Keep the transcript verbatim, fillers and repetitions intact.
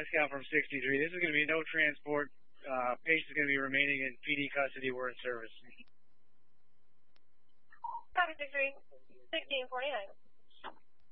Scout from sixty-three. This is going to be no transport. Uh, patient is going to be remaining in P D custody. We're in service. Copy six three, sixteen forty-nine.